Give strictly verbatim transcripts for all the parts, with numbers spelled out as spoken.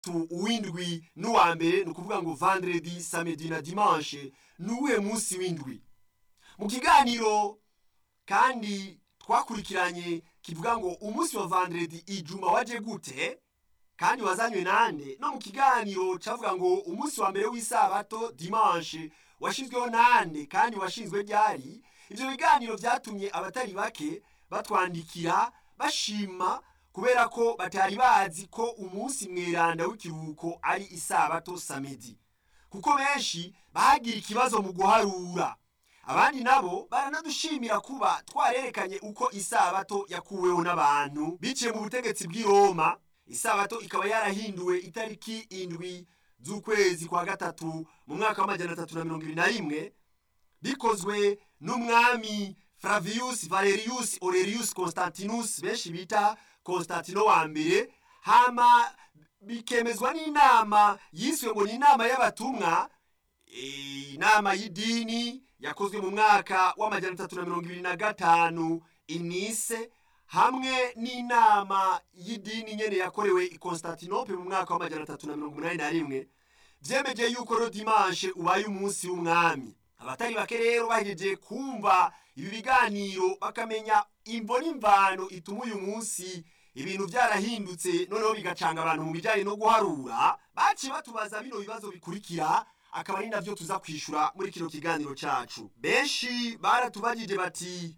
tu uwindwi n'uwa mbere ni ukuvuga ngo vendredi samedi na dimanche ni uwuhe munsi w'indwi. Mu kiganiro kandi twakurikiranye kivuga ngo umunsi wa vendredi ijuma waje gute kandi wazanywe nande, no mu kiganiro cavuga ngo umunsi wa mbere w'isabato dimanche washizweho nande kandi washinzwe ryari. Ivyo biganiro vyatumye abatari bake batwandikira bashima kubera ko batari bazi ko umunsi mweranda w'ikiruhuko ari isabato samedi, kuko benshi bagira ikibazo mu guharura. Abandi nabo baranadushimira kuba twarerekanye uko isabato yakuweho n'abantu biciye mu butegetsi bw'i Roma. Isabato ikaba yarahinduwe itariki indwi z'ukwezi kwa gatatu mu mwaka w'amajana atatu na mirongo ibiri na rimwe bikozwe n'umwami Flavius Valerius Aurelius Constantinus benshi bita Constantino wa mbere, hama bikemezwa n'inama yiswe ngo ni inama y'abatumwa, inama y'idini yakozwe mu mwaka w'amajana atatu na mirongo ibiri na gatanu i Nice, hamwe n'inama y'idini nyene yakorewe i Constantinople mu mwaka w'amajana atatu na mirongo umunani na rimwe vyemeje yuko ro dimanche ubaye umunsi w'umwami. Abatari bake rero bahejeje kumva ibi biganiro bakamenya imvo n'imvano ituma uyu munsi ibintu vyarahindutse, noneho bigacanga abantu mu bijanye no guharura. Baci batubaza bino bibazo bikurikira, akaba ari navyo tuza kwishura muri kino kiganiro cacu. Benshi baratubajije bati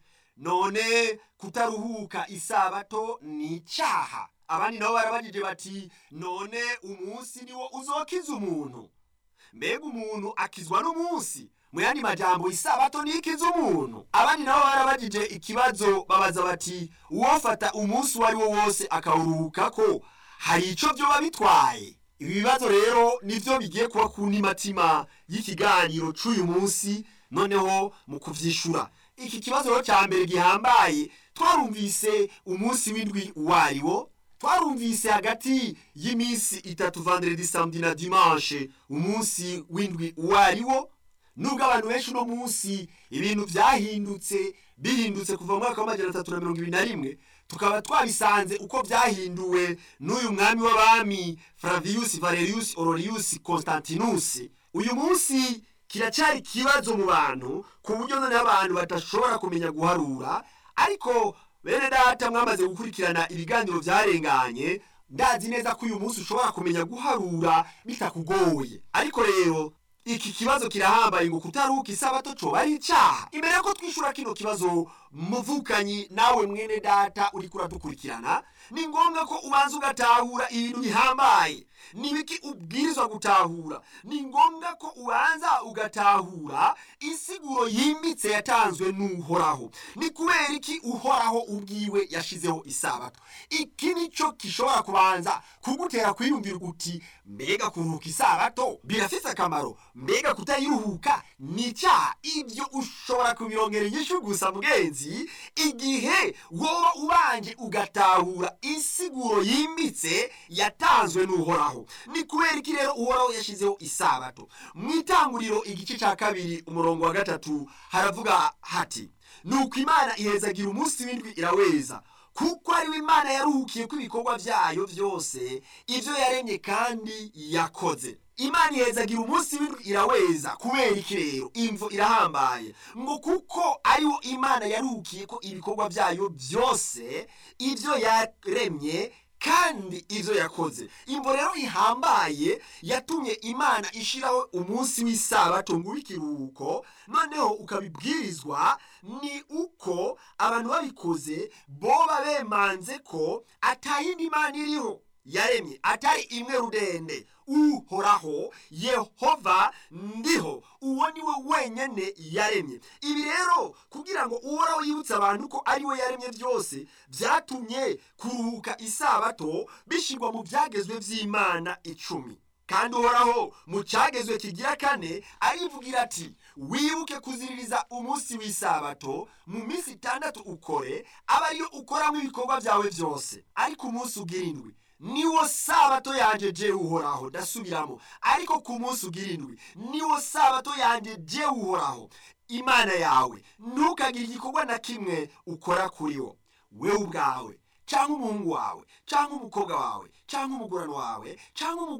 none kutaruhuka isabato ni icaha. Abandi nabo barabajije bati none umunsi niwo uzokiza umuntu. Mbega umuntu akizwa n'umunsi? Mu yandi majambo isabato ni ikiza umuntu? Abandi nabo barabajije ikibazo babaza bati uwofata umunsi wari wo wose akawuruhuka ko hari ico vyoba bitwaye? Ibi bibazo rero nivyo bigiye kuba ku ntimatima y'ikiganiro c'uyu munsi. Noneho mu kuvyishura iki kibazo rero ca mbere gihambaye, twarumvise umunsi w'indwi uwariwo, twarumvise hagati y'iminsi itatu vendredi samedi na dimanche umunsi w'indwi uwariwo. Nubwo abantu benshi uno munsi ibintu vyahindutse bihindutse kuva mu mwaka w'amajana atatu na mirongo ibiri na rimwe, tukaba twabisanze uko vyahinduwe n'uyu mwami w'abami Flavius Valerius Aurelius Constantinus. Uyu munsi kiracari kibazo mu bantu ku buryo none abantu batashobora kumenya guharura. Ariko bene data mwamaze gukurikirana ibiganiro vyarenganye, ndazi neza ko uyu munsi ushobora kumenya guharura bitakugoye. Ariko rero iki kibazo kirahambaye ngo kutaruhuka isabato coba ari icaha. Imbere yuko twishura kino kibazo, muvukanyi nawe mwene data uriko uradukurikirana, ni ngombwa ko ubanza ugatahura ibintu bihambaye. Nibiki ubwirizwa gutahura? Ni ngombwa ko ubanza ugatahura insiguro yimbitse yatanzwe n'Uhoraho. Ni kubera iki Uhoraho ubwiwe yashizeho isabato? Iki nico gishobora kubanza kugutera kwiyumvira uti mbega kuruhuka isabato birafise akamaro, mbega kutayiruhuka ni icyaha? Ibyo ushobora kubirongera inyishu gusa mugenzi igihe woba ubanje ugatahura insiguro yimbitse yatanzwe n'Uhoraho. Ni kubera iki rero Uhoraho yashizeho isabato? Mwitanguriro igice ca kabiri umurongo wa gatatu haravuga hati, nuko Imana ihezagira umunsi w'indwi iraweza, kuko ari we Imana yaruhukiye ko ibikorwa vyayo vyose ivyo yaremye kandi yakoze. Imana ihezagira umunsi w'indwi iraweza kubera iki rero? Imvo irahambaye ngo kuko ari wo Imana yaruhukiye ko ibikorwa vyayo vyose ivyo yaremye kandi ivyo yakoze. Imvo rero ihambaye yatumye Imana ishiraho umunsi w'isabato ngo w'ikiruhuko, noneho ukabibwirizwa ni uko abantu babikoze boba bemanze ko atayindi Imana iriho yaremye atari imwe rudende, Uhoraho Yehova ndiho, uwo ni we wenyene yaremye. Ibi rero kugira ngo Uhoraho yibutse abantu ko ari we yaremye vyose, vyatumye kuruhuka isabato bishirwa mu vyagezwe vy'Imana icumi. Kandi Uhoraho mu cagezwe kigira kane arivugira ati, wibuke kuziririza umunsi w'isabato, mu minsi itandatu ukore, aba ariyo ukoramwo ibikorwa vyawe vyose, ariko umunsi ugira indwi niwo sabato yanje je Uhoraho. Dasubiramo, ariko ku munsi ugira indwi niwo sabato yanje je Uhoraho Imana yawe. Ntukagire igikorwa na kimwe ukora kuri wo, wewe ubwawe canke umuhungu wawe canke umukobwa wawe canke umugurano wawe canke